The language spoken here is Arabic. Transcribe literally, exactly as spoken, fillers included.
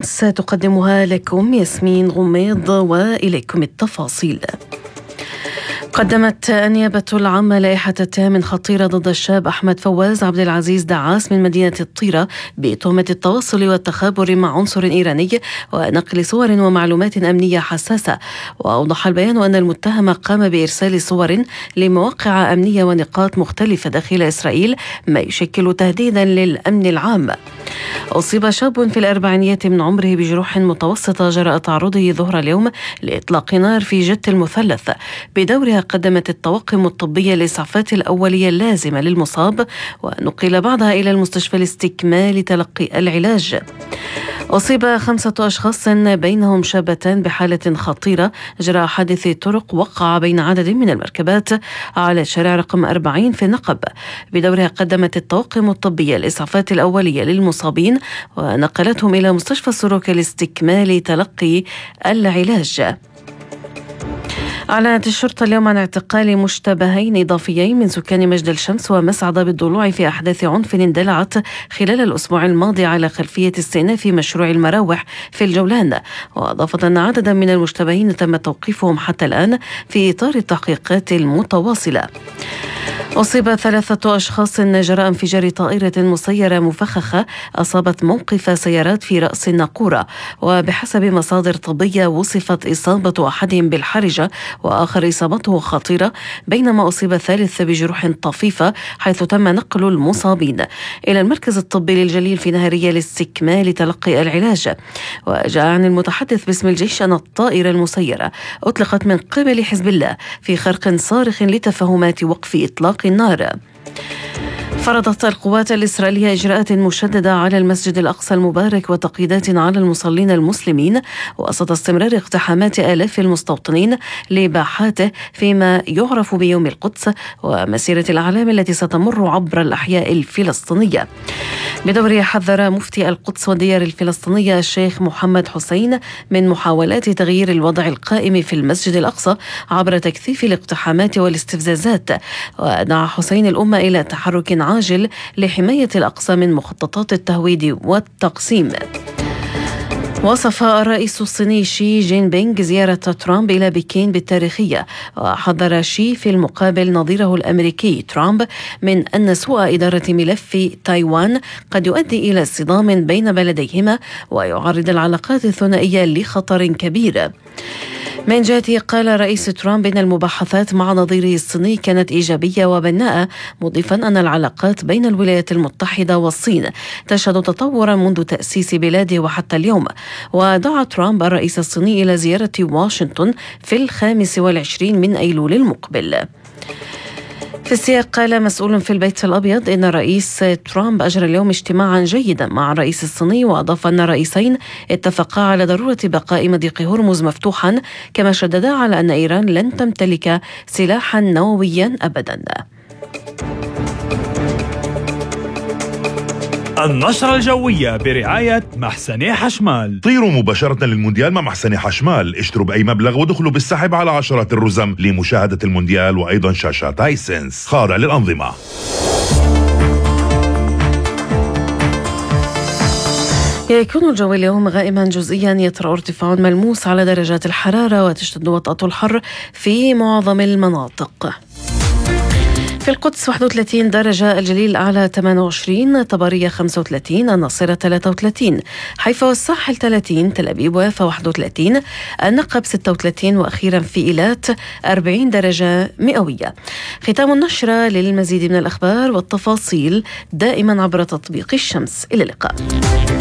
الشمس تقدمها لكم ياسمين غميض، وإليكم التفاصيل. قدمت النيابة العامة لائحة اتهام خطيرة ضد الشاب أحمد فواز عبد العزيز دعاس من مدينة الطيرة بتهمة التواصل والتخابر مع عنصر إيراني ونقل صور ومعلومات أمنية حساسة. وأوضح البيان أن المتهم قام بإرسال صور لمواقع أمنية ونقاط مختلفة داخل إسرائيل، ما يشكل تهديدا للأمن العام. أصيب شاب في الأربعينيات من عمره بجروح متوسطة جراء تعرضه ظهر اليوم لإطلاق نار في جت المثلث. بدورها قدمت الطواقم الطبية الإسعافات الأولية اللازمة للمصاب، ونقل بعدها إلى المستشفى لاستكمال تلقي العلاج. أصيب خمسة أشخاص بينهم شابتان بحالة خطيرة جراء حادث طرق وقع بين عدد من المركبات على شارع رقم أربعين في النقب. بدورها قدمت الطواقم الطبية الإسعافات الأولية للمصابين ونقلتهم إلى مستشفى السروكة لاستكمال تلقي العلاج. أعلنت الشرطة اليوم عن اعتقال مشتبهين إضافيين من سكان مجد الشمس ومسعد بالضلوع في أحداث عنف اندلعت خلال الأسبوع الماضي على خلفية استئناف مشروع المراوح في الجولان. وأضافت أن عددا من المشتبهين تم توقيفهم حتى الآن في إطار التحقيقات المتواصلة. أصيب ثلاثة أشخاص جراء انفجار طائرة مسيرة مفخخة أصابت موقف سيارات في رأس الناقورة. وبحسب مصادر طبية وصفت إصابة أحدهم بالحرجة وآخر إصابته خطيرة، بينما أصيب الثالث بجروح طفيفة حيث تم نقل المصابين إلى المركز الطبي للجليل في نهرية لاستكمال تلقي العلاج. وجاء عن المتحدث باسم الجيش أن الطائرة المسيرة أطلقت من قبل حزب الله في خرق صارخ لتفاهمات وقف إطلاق النار. فرضت القوات الإسرائيلية إجراءات مشددة على المسجد الأقصى المبارك وتقييدات على المصلين المسلمين وسط استمرار اقتحامات آلاف المستوطنين لباحاته فيما يعرف بيوم القدس ومسيرة الأعلام التي ستمر عبر الأحياء الفلسطينية. بدوره حذر مفتي القدس والديار الفلسطينية الشيخ محمد حسين من محاولات تغيير الوضع القائم في المسجد الأقصى عبر تكثيف الاقتحامات والاستفزازات. ودعا حسين الأمة إلى تحرك عاجل لحماية الأقصى من مخططات التهويد والتقسيم. وصف الرئيس الصيني شي جين بينغ زيارة ترامب إلى بكين بالتاريخية، وحذر شي في المقابل نظيره الأمريكي ترامب من أن سوء إدارة ملف تايوان قد يؤدي إلى صدام بين بلديهما ويعرض العلاقات الثنائية لخطر كبير. من جهته قال رئيس ترامب إن المباحثات مع نظيره الصيني كانت إيجابية وبناءة، مضيفا أن العلاقات بين الولايات المتحدة والصين تشهد تطورا منذ تأسيس بلاده وحتى اليوم. ودعا ترامب الرئيس الصيني إلى زيارة واشنطن في الخامس والعشرين من أيلول المقبل. في السياق قال مسؤول في البيت الأبيض إن الرئيس ترامب أجرى اليوم اجتماعا جيدا مع الرئيس الصيني، وأضاف أن الرئيسين اتفقا على ضرورة بقاء مضيق هرمز مفتوحا، كما شددا على أن إيران لن تمتلك سلاحا نوويا أبدا. النشرة الجوية برعاية محسني حشمال. طيروا مباشرة للمونديال مع محسني حشمال، اشتروا بأي مبلغ ودخلوا بالسحب على عشرات الرزم لمشاهدة المونديال وأيضا شاشات هايسنس خاضع للأنظمة. يكون الجو اليوم غائما جزئيا، يطرأ ارتفاع ملموس على درجات الحرارة وتشتد وطأة الحر في معظم المناطق. في القدس واحد وثلاثين درجة، الجليل الأعلى ثمانية وعشرين، طبرية خمسة وثلاثين، الناصرة ثلاثة وثلاثين، حيفا والساحل ثلاثين، تل أبيب ويافا واحد وثلاثين، النقب ستة وثلاثين، وأخيرا في إيلات أربعين درجة مئوية. ختام النشرة. للمزيد من الأخبار والتفاصيل دائما عبر تطبيق الشمس. إلى اللقاء.